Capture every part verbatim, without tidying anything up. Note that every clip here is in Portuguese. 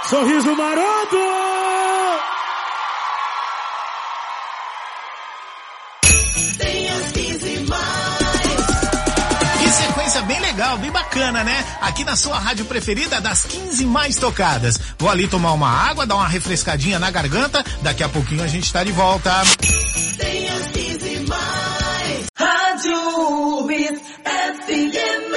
Sorriso maroto! Bem legal, bem bacana, né? Aqui na sua rádio preferida, das quinze mais tocadas. Vou ali tomar uma água, dar uma refrescadinha na garganta, daqui a pouquinho a gente tá de volta. Tem as quinze mais. Rádio F M.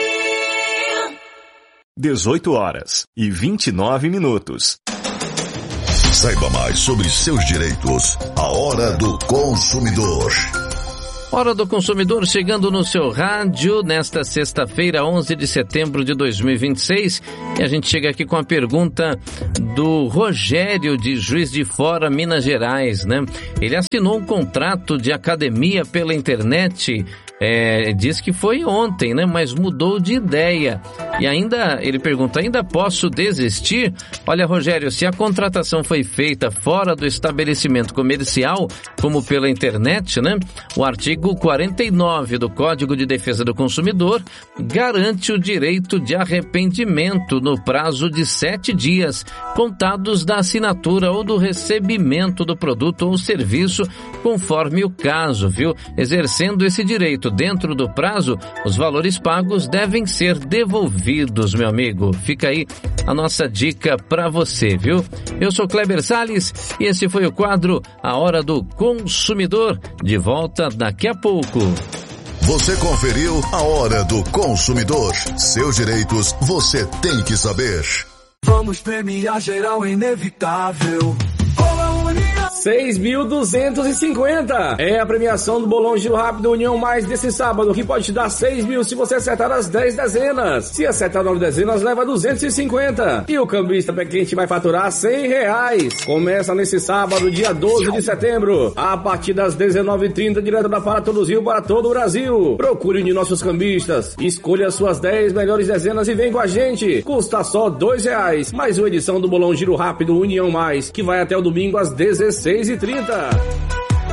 dezoito horas e vinte e nove minutos. Saiba mais sobre seus direitos. A Hora do Consumidor. Hora do Consumidor chegando no seu rádio nesta sexta-feira, onze de setembro de dois mil e vinte e seis. E a gente chega aqui com a pergunta do Rogério de Juiz de Fora, Minas Gerais, né? Ele assinou um contrato de academia pela internet. É, diz que foi ontem, né? Mas mudou de ideia. E ainda, ele pergunta, ainda posso desistir? Olha, Rogério, se a contratação foi feita fora do estabelecimento comercial, como pela internet, né? O artigo quarenta e nove do Código de Defesa do Consumidor garante o direito de arrependimento no prazo de sete dias, contados da assinatura ou do recebimento do produto ou serviço, conforme o caso, viu? Exercendo esse direito dentro do prazo, os valores pagos devem ser devolvidos, meu amigo. Fica aí a nossa dica para você, viu? Eu sou Kleber Salles e esse foi o quadro A Hora do Consumidor. De volta daqui a pouco. Você conferiu A Hora do Consumidor. Seus direitos você tem que saber. Vamos premiar geral, é inevitável. seis mil duzentos e cinquenta é a premiação do Bolão Giro Rápido União Mais desse sábado, que pode te dar seis mil se você acertar as dez dezenas. Se acertar nove dezenas, leva duzentos e cinquenta. E o cambista pé quente vai faturar cem reais. Começa nesse sábado, dia doze de setembro, a partir das dezenove e trinta, direto da Para Todos Rio para todo o Brasil. Procure um de nossos cambistas, escolha as suas dez melhores dezenas e vem com a gente. Custa só dois reais. Mais uma edição do Bolão Giro Rápido União Mais, que vai até o domingo às dezesseis e trinta.